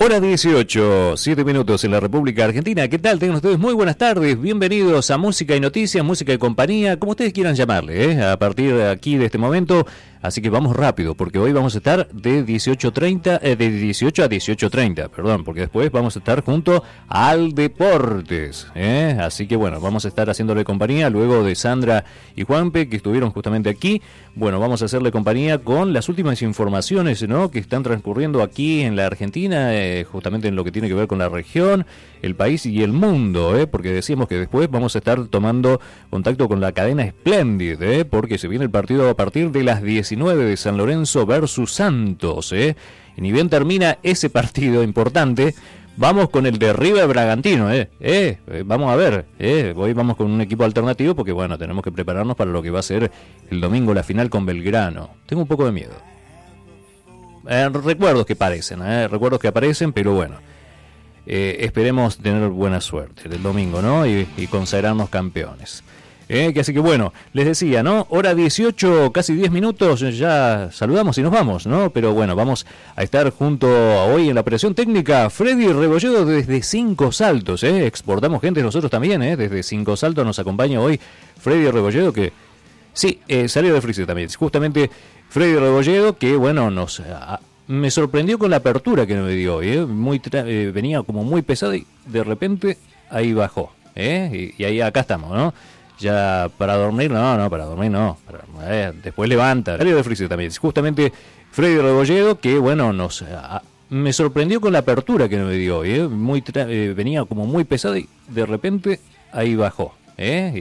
Hora 18, 7 minutos en la República Argentina. ¿Qué tal? Tengan ustedes muy buenas tardes. Bienvenidos a Música y Noticias, Música y Compañía, como ustedes quieran llamarle, a partir de aquí, de este momento. Así que vamos rápido, porque hoy vamos a estar de 18 a 18:30, perdón, porque después vamos a estar junto al Deportes. Así que bueno, vamos a estar haciéndole compañía luego de Sandra y Juanpe, que estuvieron justamente aquí. Bueno, vamos a hacerle compañía con las últimas informaciones, ¿no?, que están transcurriendo aquí en la Argentina, justamente en lo que tiene que ver con la región, el país y el mundo, porque decíamos que después vamos a estar tomando contacto con la cadena Splendid, porque se viene el partido a partir de las 19 de San Lorenzo versus Santos, y ni bien termina ese partido importante, vamos con el de River Bragantino, vamos a ver, hoy vamos con un equipo alternativo porque bueno, tenemos que prepararnos para lo que va a ser el domingo la final con Belgrano. Tengo un poco de miedo. Recuerdos que aparecen, pero bueno, esperemos tener buena suerte el domingo, ¿no? Y consagrarnos campeones. Así que bueno, les decía, ¿no? Hora 18, casi 10 minutos, ya saludamos y nos vamos, ¿no? Pero bueno, vamos a estar junto a hoy en la operación técnica Freddy Rebolledo desde Cinco Saltos, exportamos gente nosotros también, desde Cinco Saltos nos acompaña hoy Freddy Rebolledo, que sí, salió de Freezer también, justamente Freddy Rebolledo, que bueno, me sorprendió con la apertura que me dio hoy, venía como muy pesado y de repente ahí bajó, y ahí acá estamos, ¿no? Ya para dormir, no. Después levanta. Salió de Freezer también. Justamente Freddy Rebolledo, que bueno, me sorprendió con la apertura que me dio hoy, venía como muy pesado y de repente ahí bajó,